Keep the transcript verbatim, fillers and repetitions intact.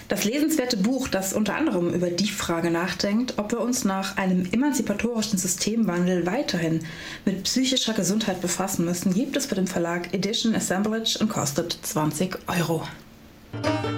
Das lesenswerte Buch, das unter anderem über die Frage nachdenkt, ob wir uns nach einem emanzipatorischen Systemwandel weiterhin mit psychischer Gesundheit befassen müssen, gibt es bei dem Verlag Edition Assemblage und kostet zwanzig Euro.